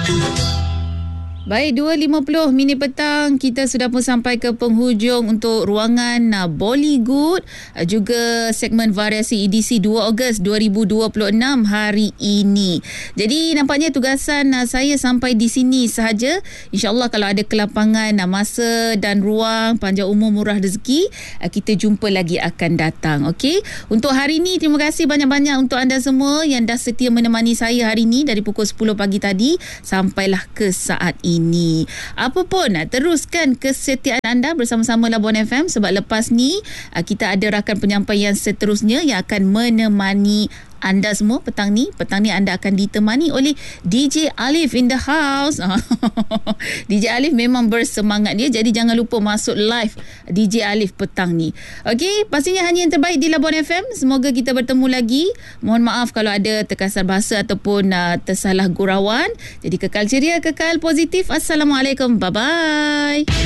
Baik, 2.50 minit petang, kita sudah pun sampai ke penghujung untuk ruangan Bollywood, juga segmen variasi edisi 2 Ogos 2026 hari ini. Jadi nampaknya tugasan saya sampai di sini sahaja. InsyaAllah kalau ada kelapangan masa dan ruang, panjang umur, murah rezeki, kita jumpa lagi akan datang. Okey, untuk hari ini terima kasih banyak-banyak untuk anda semua yang dah setia menemani saya hari ini dari pukul 10 pagi tadi sampailah ke saat ini. Apapun, teruskan kesetiaan anda bersama-sama Labuan FM, sebab lepas ni kita ada rakan penyampai yang seterusnya yang akan menemani anda semua petang ni. Petang ni anda akan ditemani oleh DJ Alif in the house. DJ Alif memang bersemangat dia, jadi jangan lupa masuk live DJ Alif petang ni. Okey, pastinya hanya yang terbaik di Labuan FM. Semoga kita bertemu lagi. Mohon maaf kalau ada terkasar bahasa ataupun tersalah gurauan. Jadi kekal ceria, kekal positif. Assalamualaikum, bye bye.